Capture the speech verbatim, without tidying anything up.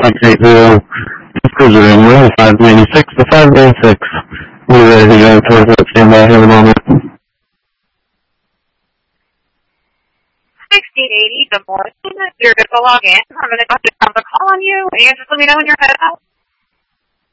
Okay, zero. Cruiser in room five ninety-six to five ninety-six. We're ready to go towards that standby here in a moment. sixteen eighty, good morning. You're good to log in. I'm going to have to come the call on you. And you just let me know when you're headed out.